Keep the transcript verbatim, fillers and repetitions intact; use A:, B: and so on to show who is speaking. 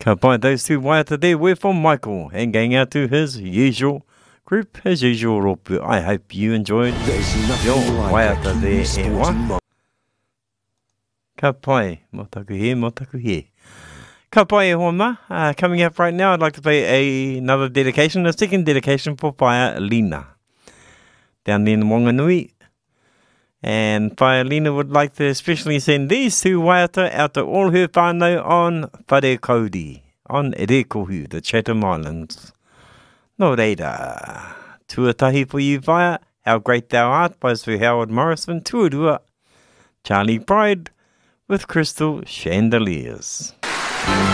A: Ka pai those two waiata there were from Michael and going out to his usual group, his usual ropu. I hope you enjoyed your waiata there e wa. Ka pai, mo taku he, mo taku he. Ka pai e homa. Uh, coming up right now, I'd like to play a, another dedication, a second dedication for Paia Lina. Down there in Wanganui. And Paia Lina would like to especially send these two waiata out to all her whānau on Whare Kauri, on Erekohu, the Chatham Islands. No reira. Tuatahi for you via How Great Thou Art by Sir Howard Morrison. Tuarua, Charlie Pride with Crystal Chandeliers.